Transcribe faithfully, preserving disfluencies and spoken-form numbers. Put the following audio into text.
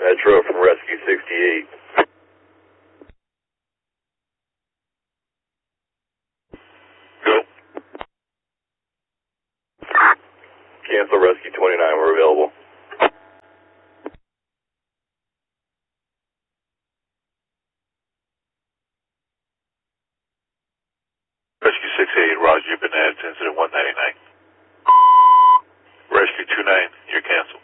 Metro from Rescue sixty-eight. Go. Cancel Rescue twenty-nine, we're available. Rescue sixty-eight, Roger, you've been added to incident one ninety-nine. Rescue two nine, you're canceled.